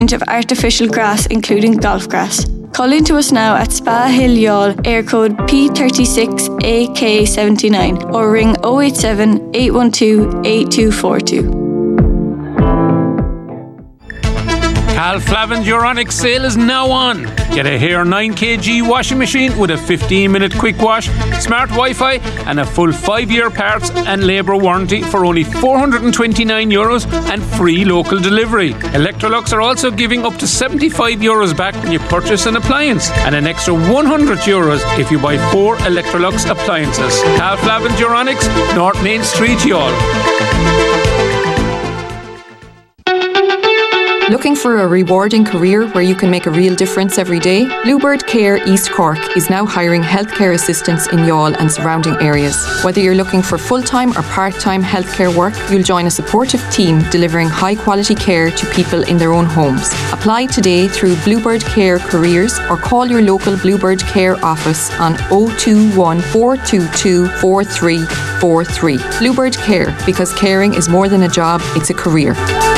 of artificial grass, including golf grass. Call into us now at Spa Hill Youghal, air code P36AK79, or ring 087 812 8242. Cal Flavin's Euronics sale is now on. Get a Hare 9kg washing machine with a 15-minute quick wash, smart Wi-Fi and a full 5-year parts and labour warranty for only €429 and free local delivery. Electrolux are also giving up to €75 back when you purchase an appliance and an extra €100 if you buy 4 Electrolux appliances. Cal Flavin's Euronics, North Main Street, Youghal. Looking for a rewarding career where you can make a real difference every day? Bluebird Care East Cork is now hiring healthcare assistants in Youghal and surrounding areas. Whether you're looking for full-time or part-time healthcare work, you'll join a supportive team delivering high-quality care to people in their own homes. Apply today through Bluebird Care Careers or call your local Bluebird Care office on 021 422 4343. Bluebird Care, because caring is more than a job, it's a career.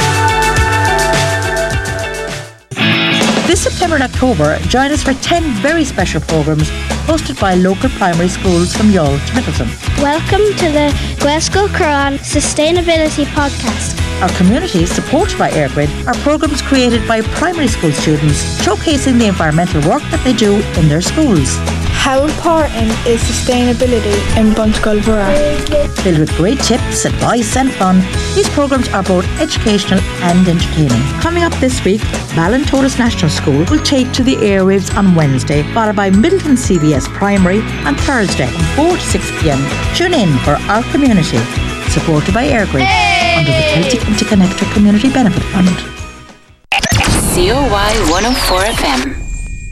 This September and October, join us for 10 very special programmes hosted by local primary schools from Youghal to Middleton. Welcome to the Glasgow Quran Sustainability Podcast. Our community, supported by EirGrid, are programmes created by primary school students showcasing the environmental work that they do in their schools. How important is sustainability in Buntegulvura? Filled with great tips, advice and fun, these programmes are both educational and entertaining. Coming up this week, Ballintolis National School will take to the airwaves on Wednesday, followed by Middleton CBS Primary on Thursday from 4 to 6 p.m. Tune in for Our Community, supported by EirGrid under the Celtic Interconnector Community Benefit Fund. COY 104 FM.